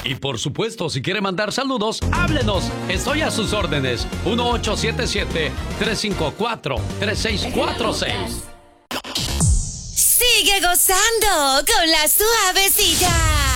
Y por supuesto, si quiere mandar saludos, háblenos. Estoy a sus órdenes. 1877-354-3646. Sigue gozando con la Suavecita.